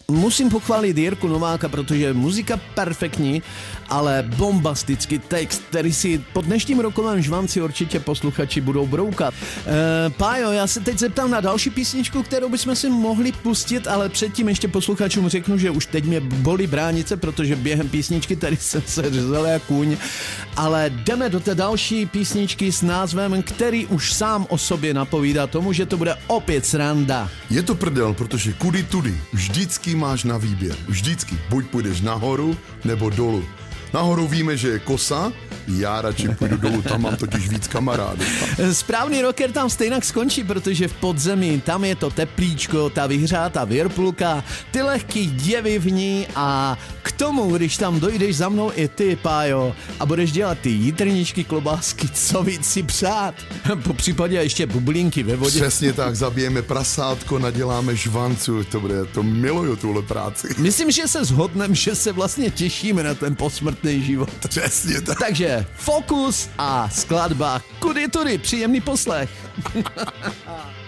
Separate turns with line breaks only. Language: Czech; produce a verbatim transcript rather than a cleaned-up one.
Musím pochválit Jirku Nováka, protože muzika perfektní, ale bombastický text, který si po dnešním rokovém žvanci určitě posluchači budou broukat. E, Pájo, já se teď zeptám na další písničku, kterou bychom si mohli pustit, ale předtím ještě posluchačům řeknu, že už teď mě bolí bránice, protože během písničky tady jsem se řezal jak kůň, ale jdeme do té další písničky s názvem, který už sám o sobě napovídá tomu, že to bude opět sranda.
Je to prdel, protože kudy tudy, vždycky máš na výběr. Vždycky. Buď půjdeš nahoru, nebo dolů. Nahoru víme, že je kosa, já radši půjdu dolů, tam mám totiž víc kamarádů.
Správný rocker tam stejnak skončí, protože v podzemí tam je to teplíčko, ta vyhřátá virpulka, ty lehký děvy v ní a k tomu, když tam dojdeš za mnou i ty, Pájo, a budeš dělat ty jitrničky, klobásky, co víc si přát. Po případě ještě bublinky ve vodě.
Přesně tak, zabijeme prasátko, naděláme žvancu, to bude, to miluju tuhle práci.
Myslím, že se shodneme, že se vlastně těšíme na ten posmrtný život.
Přesně tak.
Takže Fokus a skladba Kudy tudy, příjemný poslech.